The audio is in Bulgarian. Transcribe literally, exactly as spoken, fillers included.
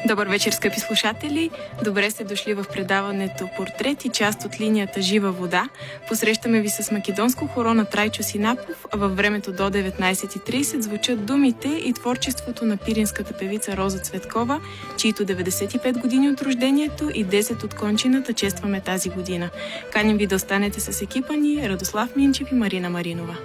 Добър вечер, скъпи слушатели! Добре сте дошли в предаването Портрет и част от линията Жива вода. Посрещаме ви с македонско хоро на Трайчо Синапов, а във времето до деветнайсет и трийсет звучат думите и творчеството на пиринската певица Роза Цветкова, чието деветдесет и пет години от рождението и десет от кончината честваме тази година. Каним ви да останете с екипа ни Радослав Минчев и Марина Маринова.